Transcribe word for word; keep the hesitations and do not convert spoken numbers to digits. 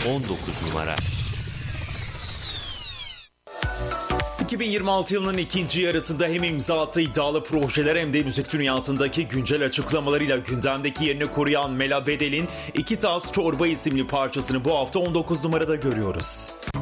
on dokuz numara. iki bin yirmi altı yılının ikinci yarısında hem imza attığı iddialı projeler hem de müzik dünyasındaki güncel açıklamalarıyla gündemdeki yerini koruyan Mela Bedel'in İki Tas Çorba isimli parçasını bu hafta on dokuz numarada görüyoruz.